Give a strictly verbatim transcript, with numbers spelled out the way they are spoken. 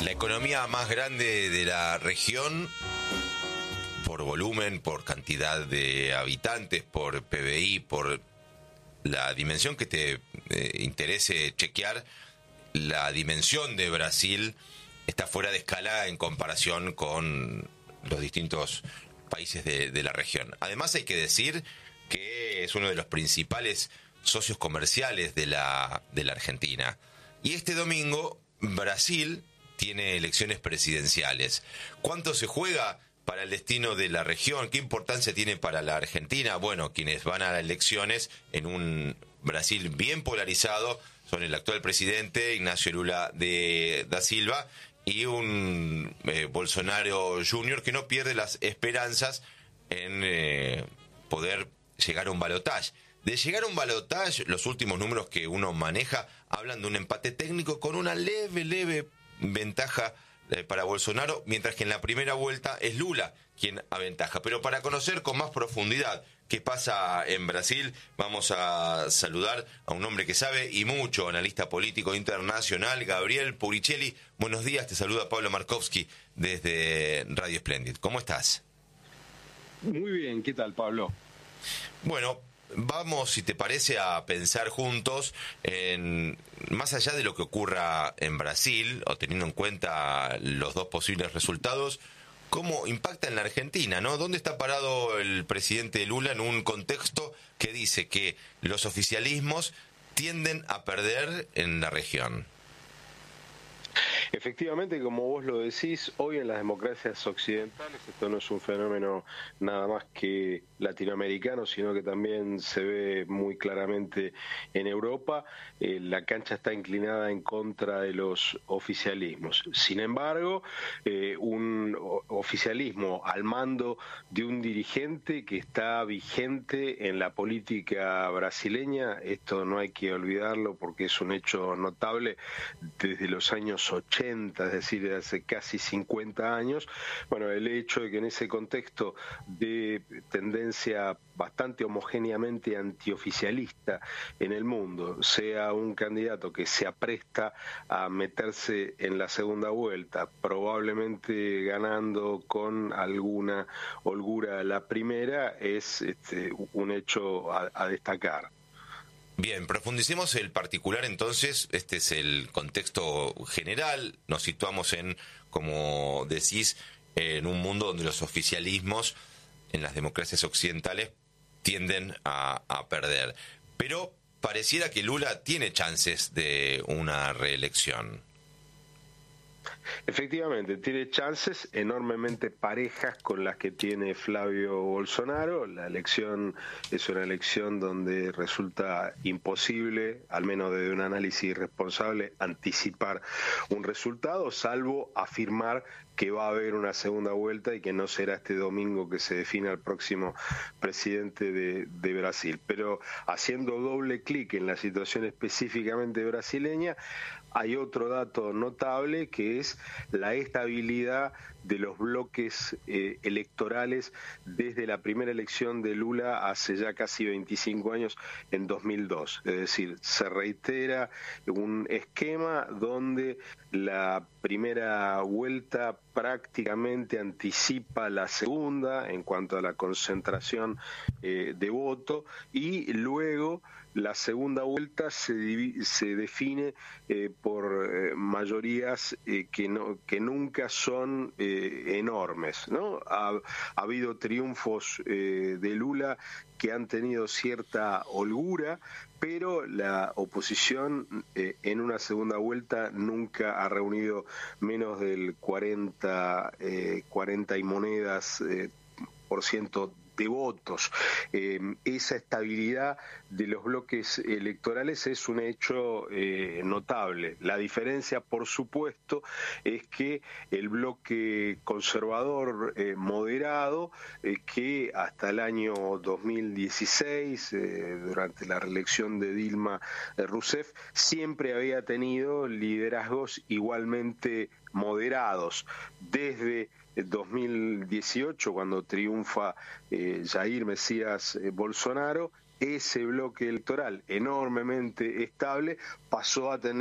La economía más grande de la región, por volumen, por cantidad de habitantes, por P B I, por la dimensión que te eh, interese chequear, la dimensión de Brasil está fuera de escala en comparación con los distintos países de, de la región. Además, hay que decir que es uno de los principales socios comerciales de la, de la Argentina. Y este domingo, Brasil tiene elecciones presidenciales. ¿Cuánto se juega para el destino de la región? ¿Qué importancia tiene para la Argentina? Bueno, quienes van a las elecciones en un Brasil bien polarizado son el actual presidente Ignacio Lula de da Silva y un eh, Bolsonaro junior que no pierde las esperanzas en eh, poder llegar a un balotaje. De llegar a un balotaje, los últimos números que uno maneja hablan de un empate técnico con una leve, leve ventaja eh, para Bolsonaro, mientras que en la primera vuelta es Lula quien aventaja. Pero para conocer con más profundidad qué pasa en Brasil, vamos a saludar a un hombre que sabe y mucho, analista político internacional, Gabriel Puricelli. Buenos días, te saluda Pablo Markovsky desde Radio Splendid. ¿Cómo estás? Muy bien, ¿qué tal, Pablo? Bueno, vamos, si te parece, a pensar juntos en, más allá de lo que ocurra en Brasil, o teniendo en cuenta los dos posibles resultados, cómo impacta en la Argentina, ¿no? ¿Dónde está parado el presidente Lula en un contexto que dice que los oficialismos tienden a perder en la región? Efectivamente, como vos lo decís, hoy en las democracias occidentales, esto no es un fenómeno nada más que latinoamericano, sino que también se ve muy claramente en Europa, eh, la cancha está inclinada en contra de los oficialismos. Sin embargo, eh, un oficialismo al mando de un dirigente que está vigente en la política brasileña, esto no hay que olvidarlo porque es un hecho notable desde los años ochenta, es decir, de hace casi cincuenta años. Bueno, el hecho de que en ese contexto de tendencia bastante homogéneamente antioficialista en el mundo sea un candidato que se apresta a meterse en la segunda vuelta, probablemente ganando con alguna holgura la primera, es este, un hecho a, a destacar. Bien, profundicemos el particular entonces, este es el contexto general, nos situamos en, como decís, en un mundo donde los oficialismos en las democracias occidentales tienden a, a perder, pero pareciera que Lula tiene chances de una reelección. Efectivamente, tiene chances enormemente parejas con las que tiene Flavio Bolsonaro. La elección es una elección donde resulta imposible, al menos desde un análisis responsable, anticipar un resultado, salvo afirmar que va a haber una segunda vuelta y que no será este domingo que se define al próximo presidente de, de Brasil. Pero haciendo doble clic en la situación específicamente brasileña, hay otro dato notable que es la estabilidad de los bloques eh, electorales desde la primera elección de Lula hace ya casi veinticinco años, en dos mil dos. Es decir, se reitera un esquema donde la primera vuelta prácticamente anticipa la segunda en cuanto a la concentración eh, de voto, y luego la segunda vuelta se, se define eh, por eh, mayorías eh, que, no, que nunca son eh, enormes, ¿no? Ha, ha habido triunfos eh, de Lula que han tenido cierta holgura, pero la oposición eh, en una segunda vuelta nunca ha reunido menos del cuarenta, eh, cuarenta y monedas eh, por ciento de votos. Eh, esa estabilidad de los bloques electorales es un hecho eh, notable. La diferencia, por supuesto, es que el bloque conservador eh, moderado, eh, que hasta el año dos mil dieciséis, eh, durante la reelección de Dilma Rousseff, siempre había tenido liderazgos igualmente moderados. Desde dos mil dieciocho, cuando triunfa eh, Jair Mesías eh, Bolsonaro, ese bloque electoral enormemente estable pasó a tener